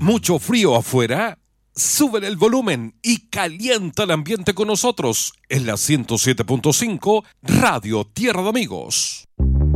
¿Mucho frío afuera? Sube el volumen y calienta el ambiente con nosotros en la 107.5 Radio Tierra de Amigos.